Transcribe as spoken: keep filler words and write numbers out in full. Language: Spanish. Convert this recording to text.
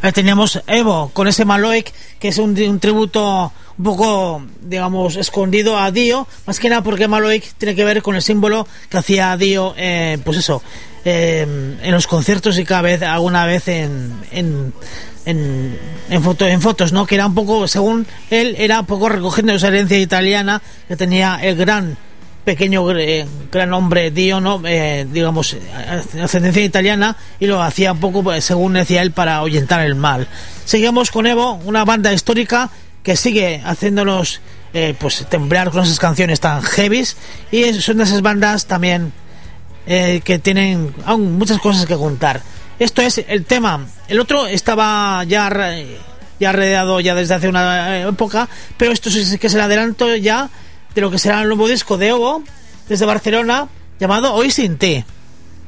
Ahí teníamos Evo con ese Maloik, que es un, un tributo un poco, digamos, escondido a Dio, más que nada porque Maloik tiene que ver con el símbolo que hacía Dio, eh, pues eso, eh, en los conciertos y cada vez, alguna vez en en, en, en, foto, en fotos, ¿no? Que era un poco, según él, era un poco recogiendo esa herencia italiana que tenía el gran pequeño eh, gran hombre Dio, ¿no? Eh, digamos, ascendencia italiana, y lo hacía un poco, pues, según decía él, para ahuyentar el mal. Seguimos con Evo, una banda histórica que sigue haciéndonos eh, pues temblar con esas canciones tan heavies, y son de esas bandas también eh, que tienen aún muchas cosas que contar. Esto es el tema. El otro estaba ya ya rodeado ya desde hace una época, pero esto sí que es el adelanto ya de lo que será el nuevo disco de Evo desde Barcelona, llamado Hoy Sin Ti.